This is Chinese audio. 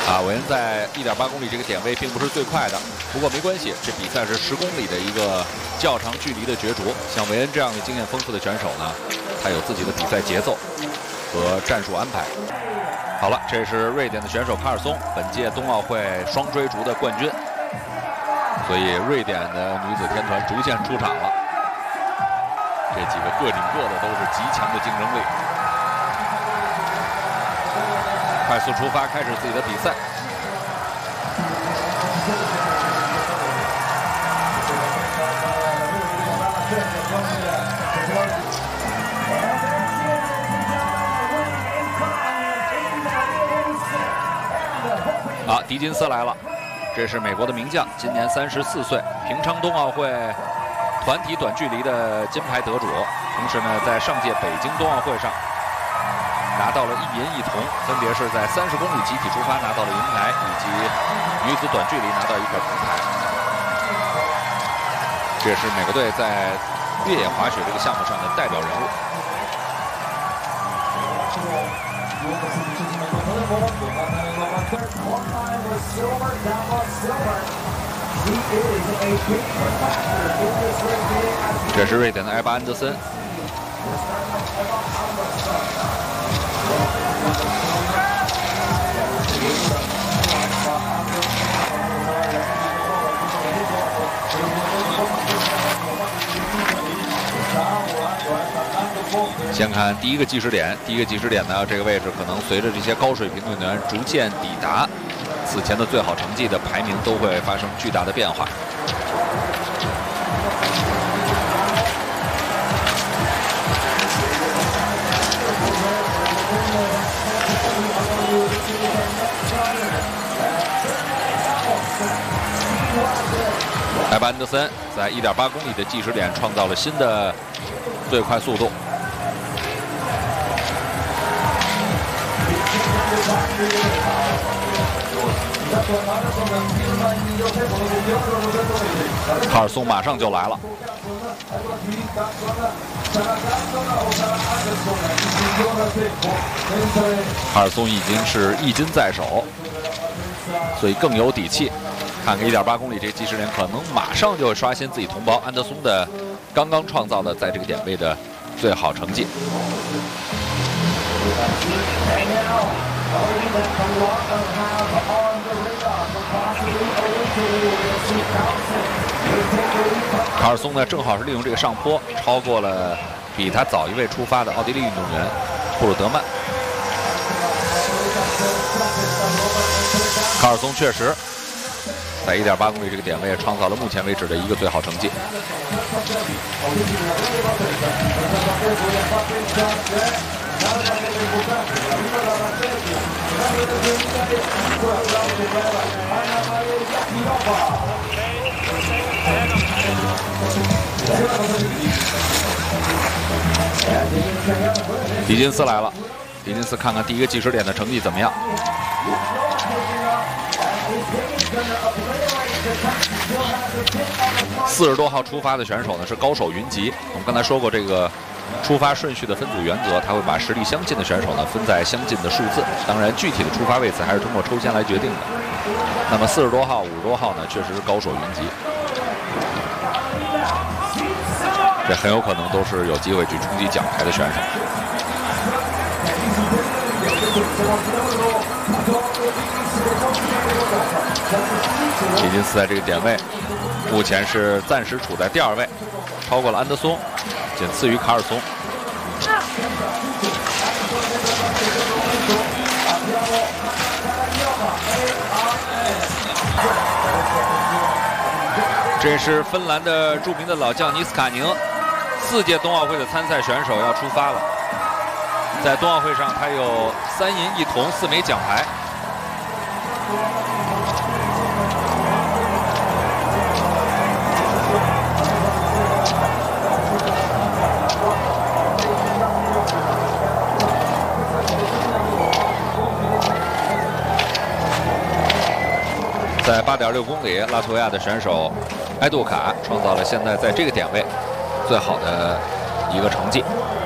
韦恩在1.8公里这个点位并不是最快的，不过没关系，这比赛是10公里的一个较长距离的角逐。像韦恩这样的经验丰富的选手呢，他有自己的比赛节奏和战术安排。好了，这是瑞典的选手卡尔松，本届冬奥会双追逐的冠军，所以瑞典的女子天团逐渐出场了。这几个个顶个的都是极强的竞争力。快速出发，开始自己的比赛。好，迪金斯来了，这是美国的名将，今年34岁，平昌冬奥会团体短距离的金牌得主，同时呢，在上届北京冬奥会上拿到了1银1铜，分别是在30公里集体出发拿到了银牌，以及女子短距离拿到1块铜牌。这是美国队在越野滑雪这个项目上的代表人物。这是瑞典的埃巴安德森。先看第一个计时点，第一个计时点呢，这个位置可能随着这些高水平运动员逐渐抵达此前的最好成绩的排名都会发生巨大的变化。埃巴安德森在1.8公里的计时点创造了新的最快速度。卡尔松马上就来了。卡尔松已经是1金在手，所以更有底气。看看1.8公里这个计时点，可能马上就会刷新自己同胞安德松的刚刚创造的在这个点位的最好成绩。卡尔松呢，正好是利用这个上坡，超过了比他早一位出发的奥地利运动员布鲁德曼。卡尔松确实在1.8公里这个点位创造了目前为止的一个最好成绩。迪金斯来了，迪金斯看看第一个计时点的成绩怎么样。40多号出发的选手呢是高手云集。我们刚才说过这个出发顺序的分组原则，他会把实力相近的选手呢分在相近的数字。当然，具体的出发位次还是通过抽签来决定的。那么40多号、50多号呢，确实是高手云集，这很有可能都是有机会去冲击奖牌的选手。迪金斯在这个点位目前是暂时处在第2位，超过了安德松，仅次于卡尔松。这是芬兰的著名的老将尼斯卡宁，4届冬奥会的参赛选手要出发了。在冬奥会上，他有3银1铜4枚奖牌。在8.6公里，拉脱维亚的选手埃杜卡创造了现在在这个点位最好的一个成绩。